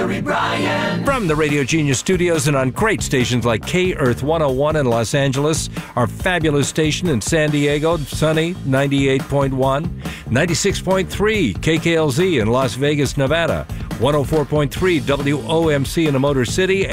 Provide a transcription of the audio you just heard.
Larry Bryan. From the Radio Genius studios and on great stations like K-Earth 101 in Los Angeles, our fabulous station in San Diego, sunny 98.1, 96.3 KKLZ in Las Vegas, Nevada, 104.3 WOMC in the Motor City,